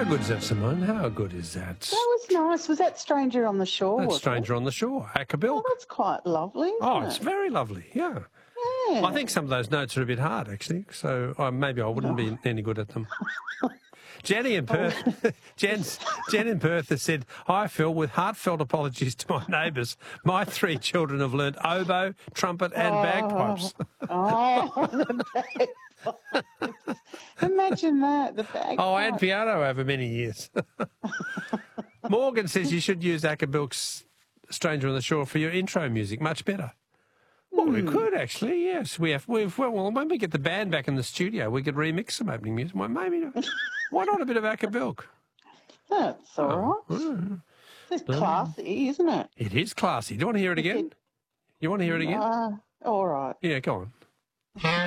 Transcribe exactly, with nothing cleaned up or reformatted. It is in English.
good is that, Simone? How good is that? That was nice. Was that Stranger on the Shore? That's was Stranger it? on the Shore, Acapulco. Oh, that's quite lovely, isn't Oh, it? it's very lovely, yeah. Yeah. I think some of those notes are a bit hard, actually, so uh, maybe I wouldn't be any good at them. Jenny in Perth, Jen's, Jen in Perth has said, "Hi Phil, with heartfelt apologies to my neighbours, my three children have learnt oboe, trumpet and Oh. bagpipes." Oh, the bagpipes. Imagine that, the bagpipes. Oh, and piano over many years. Morgan says you should use Acapulco's Stranger on the Shore for your intro music, much better. Well, we could actually, yes. We have. We've well, well, when we get the band back in the studio, we could remix some opening music. Well, maybe. Why not a bit of Acapulco? That's all Oh, right. mm. It's classy, isn't it? It is classy. Do you want to hear it again? You want to hear it again? Uh, all right. Yeah, go on.